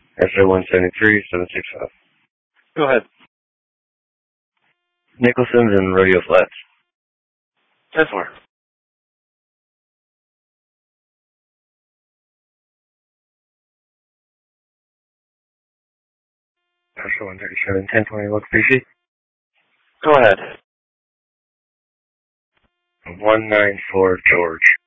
SO 173-765. Go ahead. Nicholson's and Rodeo Flats. 10-4. SO 137-1020, look Fishy. Go ahead. 194 George.